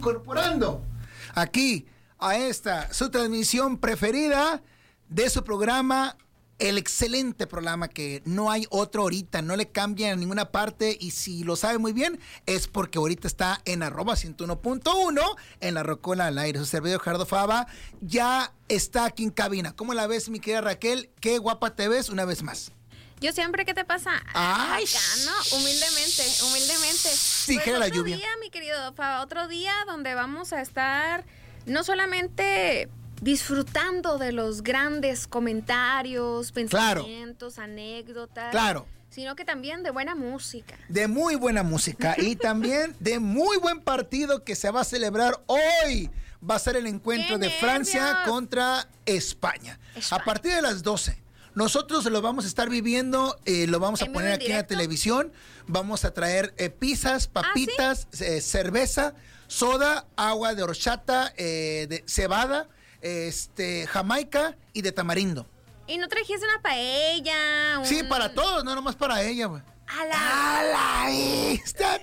incorporando aquí a esta su transmisión preferida de su programa, el excelente programa que no hay otro ahorita, no le cambian a ninguna parte, y si lo sabe muy bien es porque ahorita está en @101.1 en La Rocola al aire. Su servidor Gerardo Fava ya está aquí en cabina. ¿Cómo la ves, mi querida Raquel? Qué guapa te ves una vez más. Yo siempre, ¿qué te pasa? Ay, acá, ¿no? Humildemente. Sí, pues que la lluvia. Otro día, mi querido Fava, otro día donde vamos a estar no solamente disfrutando de los grandes comentarios, pensamientos, anécdotas. Claro. Sino que también de buena música. De muy buena música y también de muy buen partido que se va a celebrar hoy. Va a ser el encuentro de Francia contra España. A partir de las 12. Nosotros lo vamos a estar viviendo, lo vamos a poner aquí en la televisión. Vamos a traer pizzas, papitas, cerveza, soda, agua de horchata, de cebada, jamaica y de tamarindo. ¿Y no trajiste una paella? Sí, para todos, no nomás para ella, güey. ¡A la vista!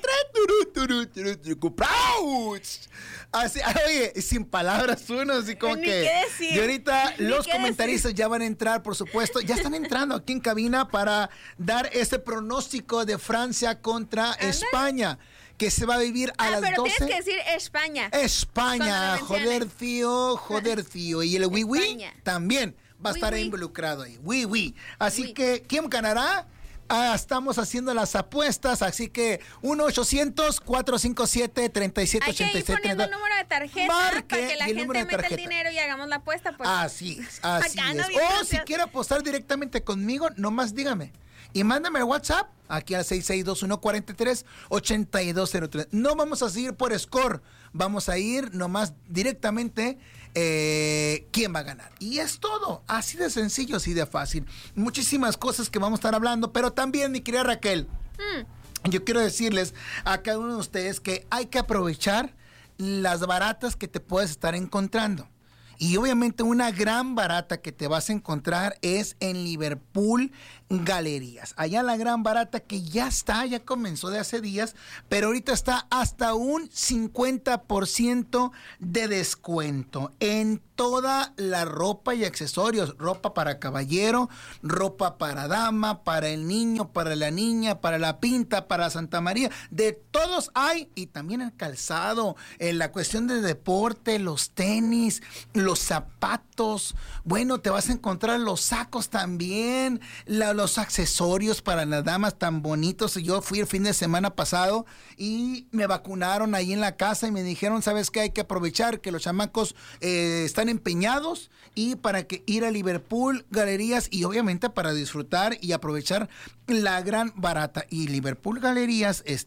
Así, oye, sin palabras uno, así como que... Y ahorita los comentaristas ya van a entrar, por supuesto. Ya están entrando aquí en cabina para dar ese pronóstico de Francia contra España, que se va a vivir a las 12. Pero tienes que decir España. España, joder, tío. Y el oui también va a estar involucrado ahí. Oui. Así que, ¿quién ganará? Estamos haciendo las apuestas, así que 1-800-457-3787. Hay que ir poniendo el número de tarjeta para que la gente meta el dinero y hagamos la apuesta. Pues. Así es. O si quiere apostar directamente conmigo, nomás dígame. Y mándame el WhatsApp aquí al 6621-43-8203. No vamos a seguir por score. Vamos a ir nomás directamente quién va a ganar. Y es todo. Así de sencillo, así de fácil. Muchísimas cosas que vamos a estar hablando. Pero también, mi querida Raquel, yo quiero decirles a cada uno de ustedes que hay que aprovechar las baratas que te puedes estar encontrando. Y obviamente una gran barata que te vas a encontrar es en Liverpool Galerías. Allá la gran barata que ya comenzó de hace días, pero ahorita está hasta un 50% de descuento en toda la ropa y accesorios. Ropa para caballero, ropa para dama, para el niño, para la niña, para la pinta, para Santa María. De todos hay, y también el calzado, en la cuestión de deporte, los tenis, los zapatos. Bueno, te vas a encontrar los sacos también, los accesorios para las damas tan bonitos. Yo fui el fin de semana pasado y me vacunaron ahí en la casa y me dijeron, ¿sabes qué? Hay que aprovechar que los chamacos están empeñados y para que ir a Liverpool Galerías y obviamente para disfrutar y aprovechar la gran barata. Y Liverpool Galerías